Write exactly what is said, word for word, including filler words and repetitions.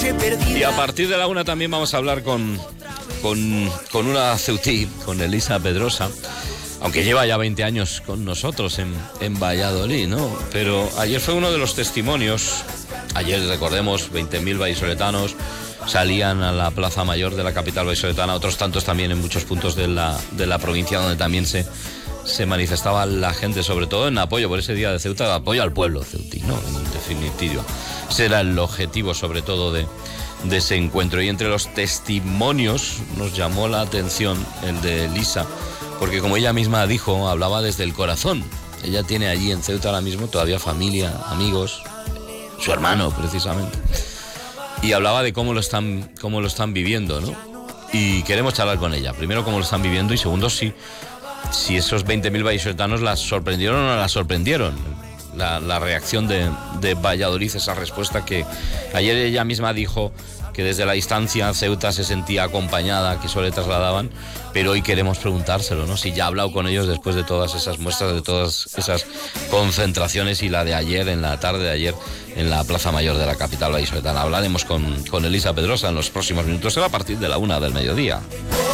Y a partir de la una también vamos a hablar con, con, con una ceutí, con Elisa Pedrosa, aunque lleva ya veinte años con nosotros en, en Valladolid, ¿no? Pero ayer fue uno de los testimonios. Ayer, recordemos, veinte mil vallisoletanos salían a la Plaza Mayor de la capital vallisoletana, otros tantos también en muchos puntos de la, de la provincia donde también se, se manifestaba la gente, sobre todo en apoyo por ese día de Ceuta, apoyo al pueblo ceutí, ¿no? En definitiva, ese era el objetivo sobre todo de, de ese encuentro. Y entre los testimonios nos llamó la atención el de Elisa, porque como ella misma dijo, hablaba desde el corazón. Ella tiene allí en Ceuta ahora mismo todavía familia, amigos, su hermano precisamente, y hablaba de cómo lo están, cómo lo están viviendo, ¿no? Y queremos charlar con ella, primero cómo lo están viviendo y segundo si, si esos veinte mil vallisoletanos las sorprendieron o no las sorprendieron, la, la reacción de, de Valladolid, esa respuesta que ayer ella misma dijo que desde la distancia Ceuta se sentía acompañada, que eso le trasladaban, pero hoy queremos preguntárselo, ¿no? Si ya ha hablado con ellos después de todas esas muestras, de todas esas concentraciones y la de ayer, en la tarde de ayer, en la Plaza Mayor de la capital vallisoletana. Hablaremos con, con Elisa Pedrosa en los próximos minutos, a partir de la una del mediodía.